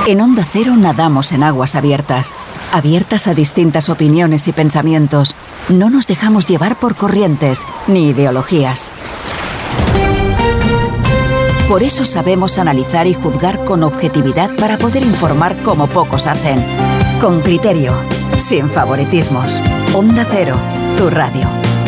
En Onda Cero nadamos en aguas abiertas, abiertas a distintas opiniones y pensamientos. No nos dejamos llevar por corrientes ni ideologías. Por eso sabemos analizar y juzgar con objetividad para poder informar como pocos hacen. Con criterio, sin favoritismos. Onda Cero, tu radio.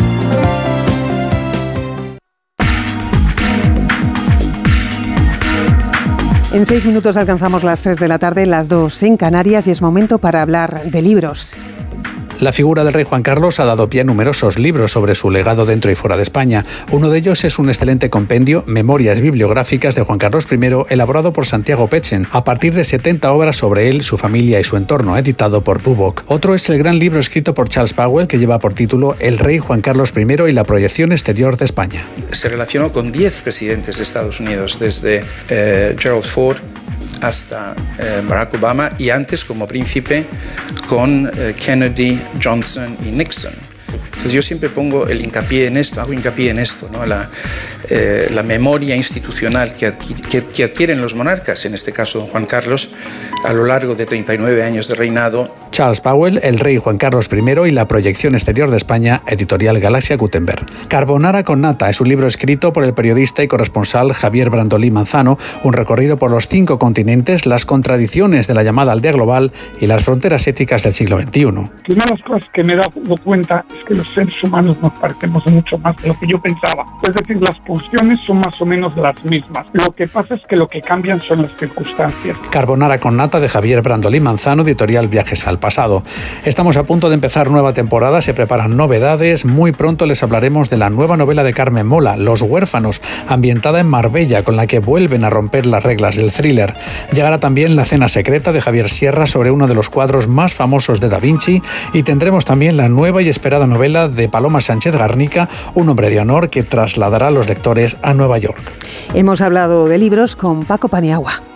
En 6 minutos alcanzamos las 3 de la tarde, las 2 en Canarias, y es momento para hablar de libros. La figura del rey Juan Carlos ha dado pie a numerosos libros sobre su legado dentro y fuera de España. Uno de ellos es un excelente compendio, Memorias bibliográficas de Juan Carlos I, elaborado por Santiago Pechen, a partir de 70 obras sobre él, su familia y su entorno, editado por Bubok. Otro es el gran libro escrito por Charles Powell, que lleva por título El rey Juan Carlos I y la proyección exterior de España. Se relacionó con 10 presidentes de Estados Unidos, desde Gerald Ford hasta Barack Obama, y antes como príncipe con Kennedy, Johnson y Nixon. Entonces yo siempre pongo el hincapié en esto, hago hincapié en esto, ¿no? La memoria institucional que adquieren los monarcas, en este caso don Juan Carlos, a lo largo de 39 años de reinado. Charles Powell, El rey Juan Carlos I y la proyección exterior de España, editorial Galaxia Gutenberg. Carbonara con nata es un libro escrito por el periodista y corresponsal Javier Brandolí Manzano, un recorrido por los 5 continentes, las contradicciones de la llamada aldea global y las fronteras éticas del siglo XXI. Una de las cosas que me he dado cuenta es que los seres humanos nos parecemos mucho más de lo que yo pensaba. Es decir, las pulsiones son más o menos las mismas. Lo que pasa es que lo que cambian son las circunstancias. Carbonara con nata de Javier Brandolí Manzano, editorial Viajes al pasado. Estamos a punto de empezar nueva temporada, se preparan novedades. Muy pronto les hablaremos de la nueva novela de Carmen Mola, Los huérfanos, ambientada en Marbella, con la que vuelven a romper las reglas del thriller. Llegará también La cena secreta de Javier Sierra sobre uno de los cuadros más famosos de Da Vinci, y tendremos también la nueva y esperada novela de Paloma Sánchez Garnica, Un hombre de honor, que trasladará a los lectores a Nueva York. Hemos hablado de libros con Paco Paniagua.